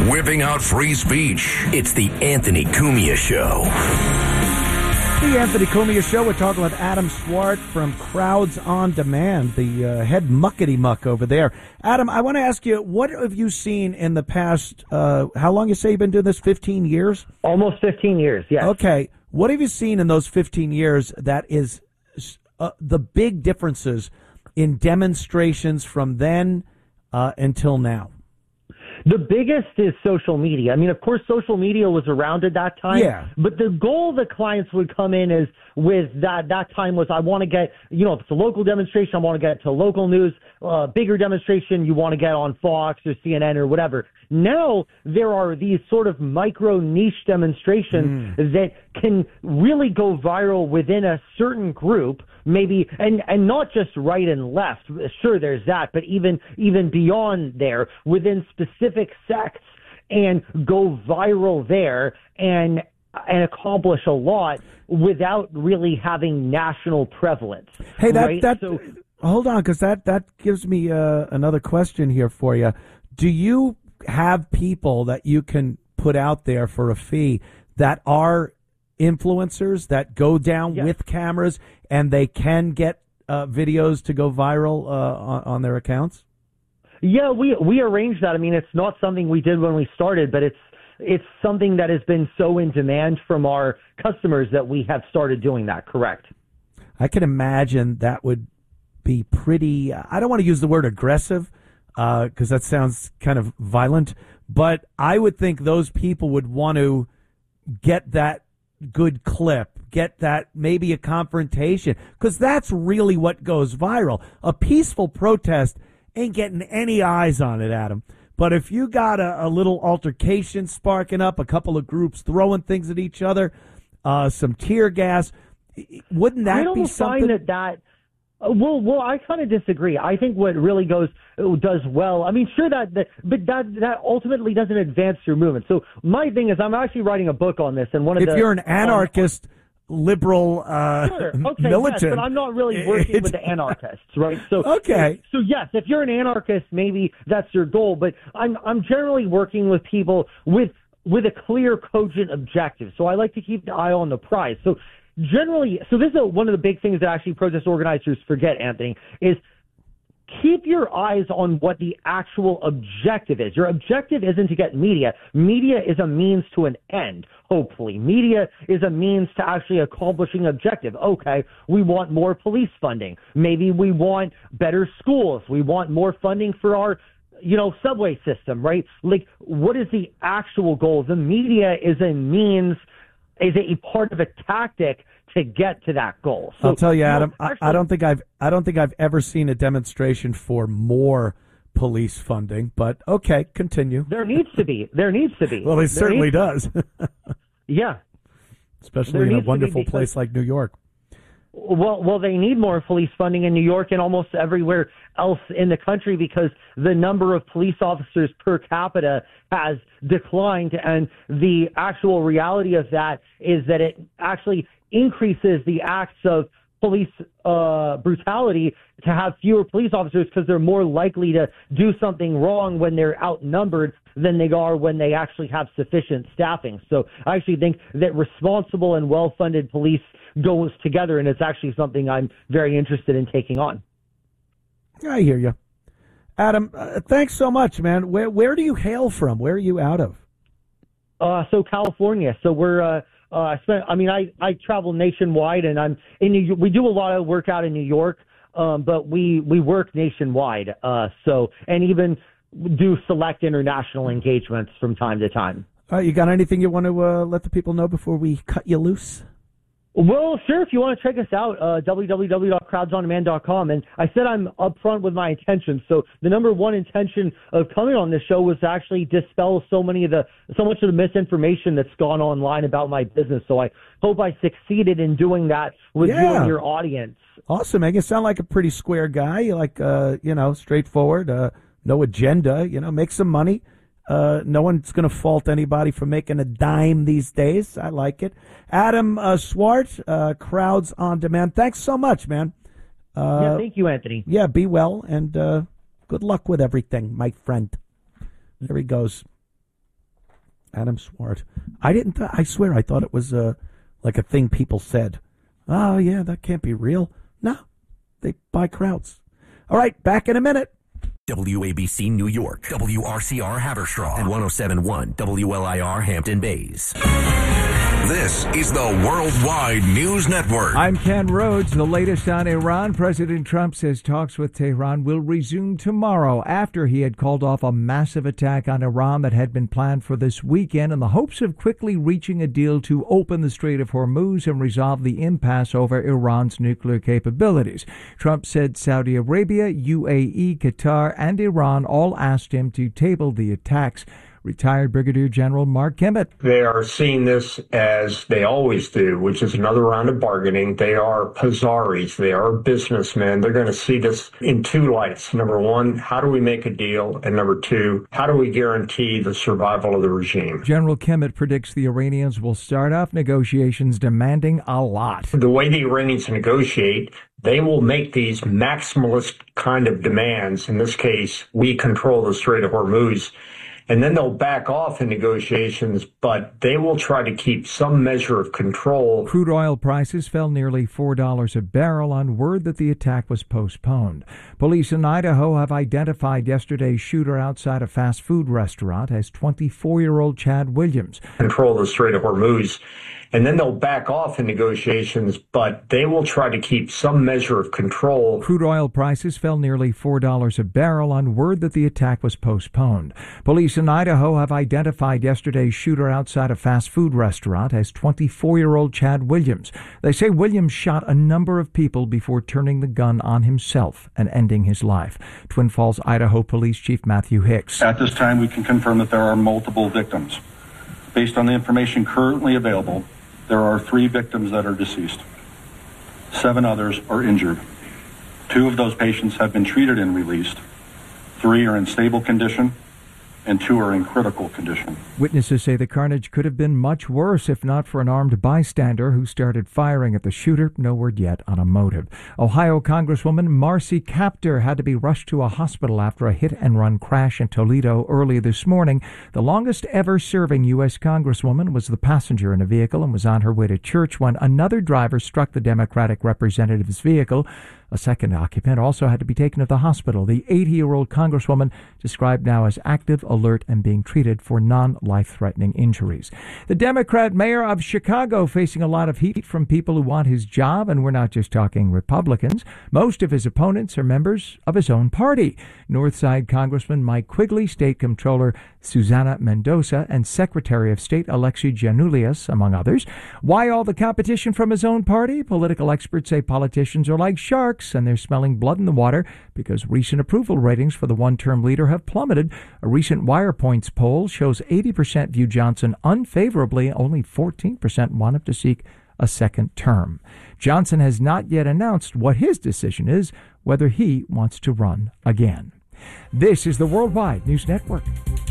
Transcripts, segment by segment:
whipping out free speech. It's the Anthony Cumia Show. The Anthony Cumia Show. We're talking with Adam Swart from Crowds on Demand, the head muckety-muck over there. Adam, I want to ask you, what have you seen in the past, how long you say you've been doing this, 15 years? Almost 15 years, yes. Okay. What have you seen in those 15 years that is the big differences in demonstrations from then until now? The biggest is social media. I mean, of course, social media was around at that time. Yeah. But the goal the clients would come in is with that time was, I want to get, if it's a local demonstration, I want to get to local news. Bigger demonstration, you want to get on Fox or CNN or whatever. Now there are these sort of micro niche demonstrations that can really go viral within a certain group, maybe, and not just right and left. Sure, there's that, but even beyond there, within specific sects, and go viral there and accomplish a lot without really having national prevalence. Hey, right? Hold on, because that gives me another question here for you. Do you have people that you can put out there for a fee that are influencers that go down with cameras and they can get videos to go viral on their accounts? Yeah, we arranged that. I mean, it's not something we did when we started, but it's something that has been so in demand from our customers that we have started doing that. Correct. I can imagine that would be pretty, I don't want to use the word aggressive because that sounds kind of violent, but I would think those people would want to get that good clip, get that maybe a confrontation, because that's really what goes viral. A peaceful protest ain't getting any eyes on it, Adam. But if you got a little altercation sparking up, a couple of groups throwing things at each other, some tear gas, wouldn't that be something? I don't find that. Well, I kind of disagree. I think what really does well. I mean, sure but that ultimately doesn't advance your movement. So my thing is, I'm actually writing a book on this, and if you're an anarchist, liberal, sure. Okay, militant, yes, but I'm not really working with the anarchists, right? So okay. So yes, if you're an anarchist, maybe that's your goal. But I'm generally working with people with a clear, cogent objective. So I like to keep the eye on the prize. So generally, this is one of the big things that actually protest organizers forget, Anthony, is keep your eyes on what the actual objective is. Your objective isn't to get media. Media is a means to an end, hopefully. Media is a means to actually accomplishing objective. Okay, we want more police funding. Maybe we want better schools. We want more funding for our subway system, right? Like, what is the actual goal? The media is a means, is a part of a tactic to get to that goal. So, I'll tell you, Adam, I don't think I've ever seen a demonstration for more police funding, but okay, continue. There needs to be. Well, it certainly does. Yeah. Especially in a wonderful place like New York. Well, they need more police funding in New York and almost everywhere else in the country because the number of police officers per capita has declined, and the actual reality of that is that it actually increases the acts of police brutality to have fewer police officers because they're more likely to do something wrong when they're outnumbered than they are when they actually have sufficient staffing. So I actually think that responsible and well-funded police goes together, and it's actually something I'm very interested in taking on. I hear you. Adam, thanks so much, man. Where do you hail from? Where are you out of? So California. So we're I travel nationwide, and I'm in New York. We do a lot of work out in New York, but we work nationwide. And even do select international engagements from time to time. All right, you got anything you want to let the people know before we cut you loose? Well, sure. If you want to check us out, www.crowdsondemand.com. And I said I'm upfront with my intentions. So the number one intention of coming on this show was to actually dispel so much of the misinformation that's gone online about my business. So I hope I succeeded in doing that with you and your audience. Awesome, man. You sound like a pretty square guy. You like, straightforward, no agenda, make some money. No one's going to fault anybody for making a dime these days. I like it. Adam Swart, Crowds on Demand. Thanks so much, man. Thank you, Anthony. Yeah, be well, and good luck with everything, my friend. There he goes. Adam Swart. I swear I thought it was like a thing people said. Oh, yeah, that can't be real. No, they buy crowds. All right, back in a minute. WABC New York, WRCR Haverstraw, and 107.1 WLIR Hampton Bays. This is the Worldwide News Network. I'm Ken Rhodes. The latest on Iran. President Trump says talks with Tehran will resume tomorrow after he had called off a massive attack on Iran that had been planned for this weekend in the hopes of quickly reaching a deal to open the Strait of Hormuz and resolve the impasse over Iran's nuclear capabilities. Trump said Saudi Arabia, UAE, Qatar, and Iran all asked him to table the attacks. Retired Brigadier General Mark Emmett. They are seeing this as they always do, which is another round of bargaining. They are Pizzaris. They are businessmen. They're going to see this in two lights. Number one, how do we make a deal? And number two, how do we guarantee the survival of the regime? General Emmett predicts the Iranians will start off negotiations demanding a lot. The way the Iranians negotiate, they will make these maximalist kind of demands. In this case, we control the Strait of Hormuz. And then they'll back off in negotiations, but they will try to keep some measure of control. Crude oil prices fell nearly $4 a barrel on word that the attack was postponed. Police in Idaho have identified yesterday's shooter outside a fast food restaurant as 24-year-old Chad Williams. Control the Strait of Hormuz. And then they'll back off in negotiations, but they will try to keep some measure of control. Crude oil prices fell nearly $4 a barrel on word that the attack was postponed. Police in Idaho have identified yesterday's shooter outside a fast food restaurant as 24-year-old Chad Williams. They say Williams shot a number of people before turning the gun on himself and ending his life. Twin Falls, Idaho Police Chief Matthew Hicks. At this time, we can confirm that there are multiple victims. Based on the information currently available, there are 3 victims that are deceased. 7 others are injured. 2 of those patients have been treated and released. 3 are in stable condition, and 2 are in critical condition. Witnesses say the carnage could have been much worse if not for an armed bystander who started firing at the shooter. No word yet on a motive. Ohio Congresswoman Marcy Kaptur had to be rushed to a hospital after a hit-and-run crash in Toledo early this morning. The longest ever serving U.S. Congresswoman was the passenger in a vehicle and was on her way to church when another driver struck the Democratic representative's vehicle. A second occupant also had to be taken to the hospital. The 80-year-old Congresswoman described now as active, alert, and being treated for non-life-threatening injuries. The Democrat mayor of Chicago facing a lot of heat from people who want his job, and we're not just talking Republicans. Most of his opponents are members of his own party. Northside Congressman Mike Quigley, State Comptroller Susana Mendoza, and Secretary of State Alexei Giannoulias, among others. Why all the competition from his own party? Political experts say politicians are like sharks, and they're smelling blood in the water because recent approval ratings for the one-term leader have plummeted. A recent WirePoints poll shows 80% view Johnson unfavorably. Only 14% want him to seek a second term. Johnson has not yet announced what his decision is, whether he wants to run again. This is the Worldwide News Network.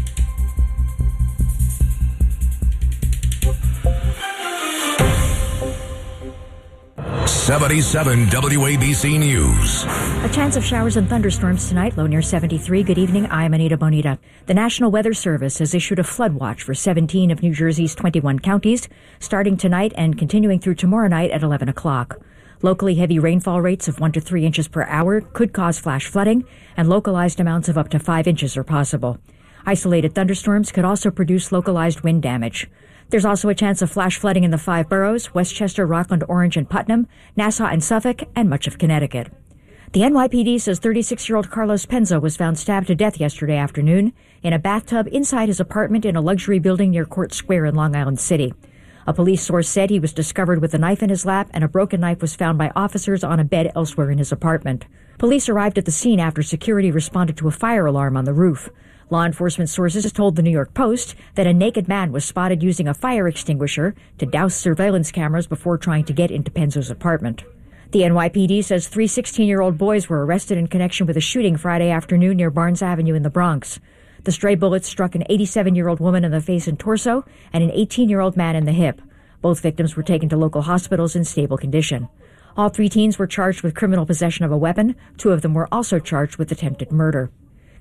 77 WABC News. A chance of showers and thunderstorms tonight, low near 73. Good evening, I'm Anita Bonita. The National Weather Service has issued a flood watch for 17 of New Jersey's 21 counties, starting tonight and continuing through tomorrow night at 11 o'clock. Locally heavy rainfall rates of 1 to 3 inches per hour could cause flash flooding, and localized amounts of up to 5 inches are possible. Isolated thunderstorms could also produce localized wind damage. There's also a chance of flash flooding in the 5 boroughs, Westchester, Rockland, Orange, and Putnam, Nassau and Suffolk, and much of Connecticut. The NYPD says 36-year-old Carlos Penza was found stabbed to death yesterday afternoon in a bathtub inside his apartment in a luxury building near Court Square in Long Island City. A police source said he was discovered with a knife in his lap, and a broken knife was found by officers on a bed elsewhere in his apartment. Police arrived at the scene after security responded to a fire alarm on the roof. Law enforcement sources told the New York Post that a naked man was spotted using a fire extinguisher to douse surveillance cameras before trying to get into Penzo's apartment. The NYPD says 3 16-year-old boys were arrested in connection with a shooting Friday afternoon near Barnes Avenue in the Bronx. The stray bullets struck an 87-year-old woman in the face and torso and an 18-year-old man in the hip. Both victims were taken to local hospitals in stable condition. All 3 teens were charged with criminal possession of a weapon. 2 of them were also charged with attempted murder.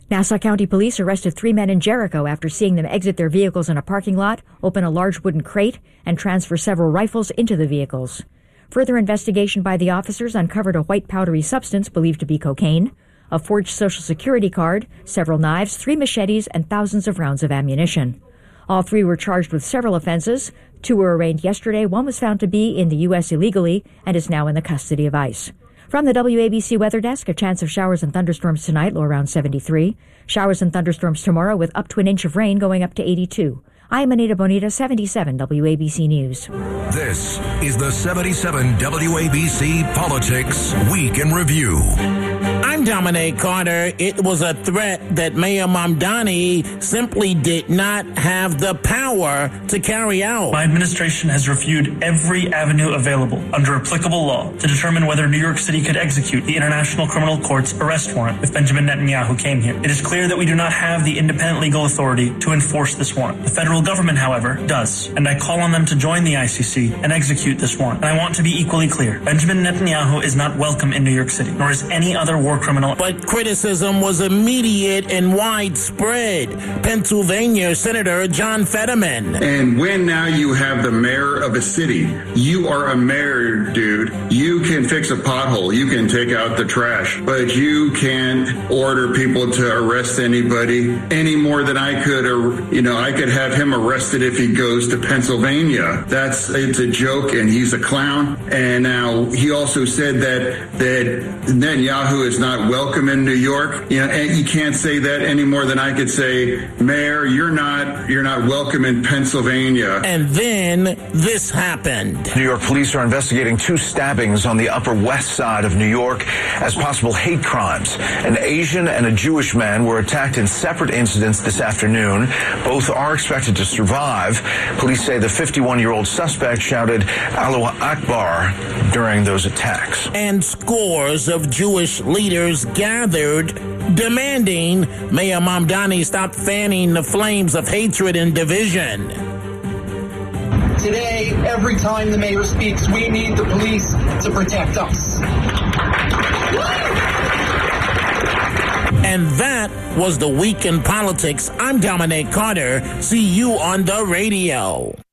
Nassau County Police arrested 3 men in Jericho after seeing them exit their vehicles in a parking lot, open a large wooden crate, and transfer several rifles into the vehicles. Further investigation by the officers uncovered a white powdery substance believed to be cocaine, a forged Social Security card, several knives, 3 machetes, and thousands of rounds of ammunition. All 3 were charged with several offenses. 2 were arraigned yesterday. 1 was found to be in the U.S. illegally and is now in the custody of ICE. From the WABC Weather Desk, a chance of showers and thunderstorms tonight, low around 73. Showers and thunderstorms tomorrow with up to an inch of rain going up to 82. I am Anita Bonita, 77 WABC News. This is the 77 WABC Politics Week in Review. I'm Dominic Carter. It was a threat that Mayor Mamdani simply did not have the power to carry out. My administration has reviewed every avenue available under applicable law to determine whether New York City could execute the International Criminal Court's arrest warrant if Benjamin Netanyahu came here. It is clear that we do not have the independent legal authority to enforce this warrant. The federal government, however, does, and I call on them to join the ICC and execute this warrant. And I want to be equally clear. Benjamin Netanyahu is not welcome in New York City, nor is any other war criminal. But criticism was immediate and widespread. Pennsylvania Senator John Fetterman. And when now you have the mayor of a city, you are a mayor, dude. You can fix a pothole. You can take out the trash. But you can't order people to arrest anybody any more than I could. Or, I could have him arrested if he goes to Pennsylvania. It's a joke, and he's a clown. And now he also said that Netanyahu is not welcome in New York. And you can't say that any more than I could say, Mayor, you're not welcome in Pennsylvania. And then this happened. New York police are investigating 2 stabbings on the Upper West Side of New York as possible hate crimes. An Asian and a Jewish man were attacked in separate incidents this afternoon. Both are expected to survive. Police say the 51-year-old suspect shouted Allahu Akbar during those attacks. And scores of Jewish leaders gathered demanding Mayor Mamdani stop fanning the flames of hatred and division. Today, every time the mayor speaks, we need the police to protect us. And that was the Week in Politics. I'm Dominic Carter. See you on the radio.